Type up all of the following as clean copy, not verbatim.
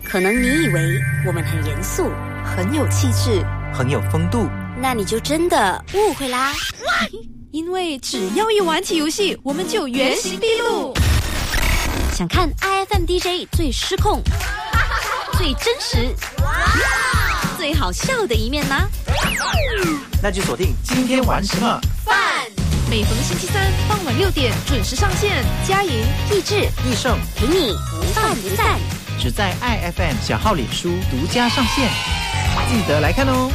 可能你以为我们很严肃， 很有气质， 很有风度， 那你就真的误会啦。 因为只要一玩起游戏，我们就原形毕露。 想看 IFM DJ 最失控、最真实、最好笑的一面吗？ 那就锁定今天玩什么饭。 每逢星期三傍晚6点准时上线，佳莹、 益智、 益盛陪你不饭不散， 只在 IFM 小号脸书独家上线，记得来看哦。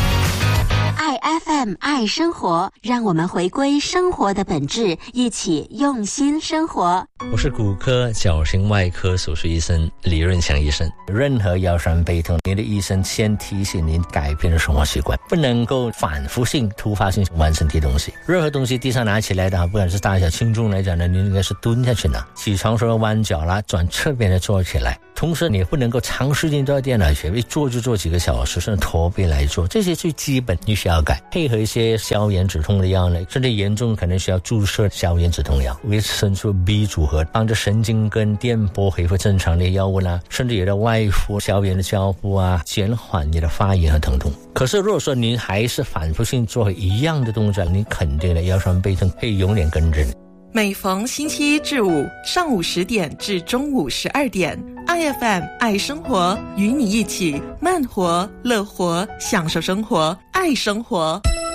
IFM 爱生活，让我们回归生活的本质，一起用心生活。 我是骨科矫形外科手术医生李润祥医生。任何腰酸背痛，你的医生先提醒您改变生活习惯，不能够反复性、突发性玩身体东西。任何东西地上拿起来的，不管是大小轻重来讲呢，你应该是蹲下去拿。起床时候弯脚啦，转侧边的坐起来。同时你不能够长时间坐在电脑前，一坐就坐几个小时，甚至驼背来做，这些最基本你需要改。配合一些消炎止痛的药呢，甚至严重可能需要注射消炎止痛药，维生素 B 组合，帮助神经跟电波恢复正常的药物啦，甚至有的外敷消炎的胶布啊，减缓你的发炎和疼痛。可是如果说您还是反复性做一样的动作，你肯定的腰酸背痛会永远跟着你。 每逢星期一至五上午10点至中午12点 IFM 爱生活，与你一起慢活乐活，享受生活，爱生活。